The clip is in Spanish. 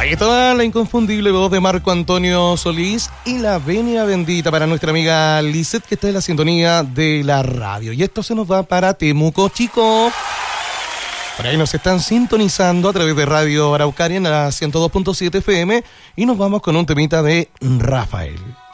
Ahí está la inconfundible voz de Marco Antonio Solís y la venia bendita para nuestra amiga Lizeth, que está en la sintonía de la radio. Y esto se nos va para Temuco, chico. Por ahí nos están sintonizando a través de Radio Araucaria en la 102.7 FM y nos vamos con un temita de Rafael.